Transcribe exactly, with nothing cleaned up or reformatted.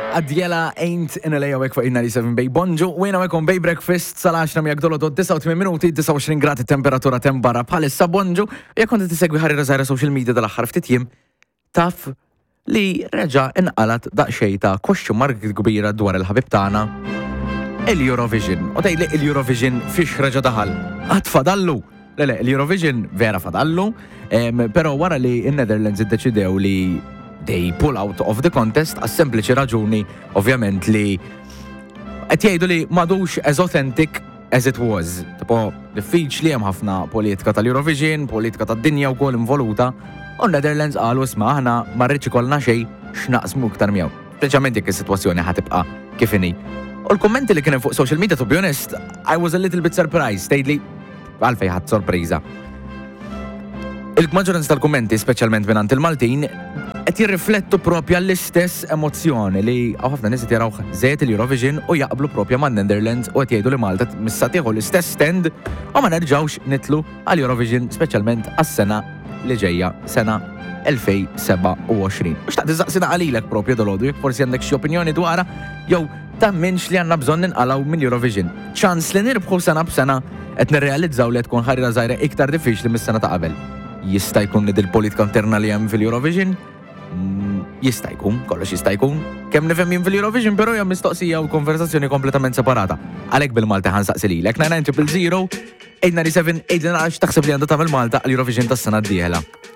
Adjela ain't in a lay awek fuq ninety-seven Bay Bonġu, u jena wekom Bay Breakfast sal-għaxra miegħek dolodu tisa' u tmien minuti, tisa' u għoxrin gradi temperatura tembara bħalissa Bonġu, jekk kont tisegwi ħarriera żgħira social media dal-aħħar ftit jiem, taf li reġa' inqalat daqsxejn ta' question mark kbira dwar il-ħabib tagħna il-Eurovision. U tgħidli il-Eurovision fiex reġa' daħal. Qatt fadallu. Le le, il-Eurovision vera fadallu, però wara li in-Netherlands iddeċidew li they pull out of the contest għas sempliċi raġuni ovvjament li qed jgħidu li m'għadux as authentic as it was. Tipo diffiċli hemm ħafna politika tal-Eurovision, politika tad-dinja wkoll involuta, u Netherlands qalu isma' aħna ma rridx ikollna xejn x'naqsmu iktar miegħu. Speċjalment jekk is-sitwazzjoni ħatibqa' kif inhi. U l-kummenti li kienu fuq social media, to be honest, I was a little bit surprised. Tgħidli għalfejn ħadd sorpriża. Il-maġġoranza tal-kummenti, speċjalment minn il-Maltin, qed jirriflettu propja l-istess emozzjoni li hawn ħafna nies qed jarawh żejjed il-Eurovision u jaqblu propja man-Netherlands u qed jgħidu li Malta missa tieħu l-istess stand u ma nerġgħux nitlu għall-Eurovision speċjalment għas-sena li ġejja, sena elfejn seba' u għoxrin. U xtaqt iżaqsina għalilek propja dolodu, jekk forsi għandek xi opinjoni dwarha jew tamminx li għandna bżonn ninqalgħu mill-Eurovision. ċans li nirbħu sena b'sena qed nirrealizzaw li tkun ħarriera żgħira iktar diffiċli mis-sena ta' qabel. Jista' jkun li dil-politika interna li hemm fil-Eurovision? Jista' jkun, kollox jista' jkun. Kemm nifhem jien fil-Eurovision, però hija mistoqsija u konversazzjoni kompletament separata. Għalhekk bil-Malta ħansaqsi lilek nine nine zero zero eight nine seven eight nine taħseb li għandha tagħmel Malta għall-Eurovision tas-sena d-dieħla.